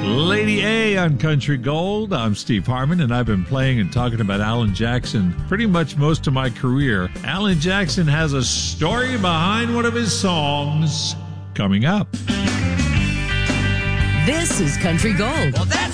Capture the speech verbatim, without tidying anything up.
Lady A on Country Gold. I'm Steve Harmon, and I've been playing and talking about Alan Jackson pretty much most of my career. Alan Jackson has a story behind one of his songs coming up. This is Country Gold. Well, that's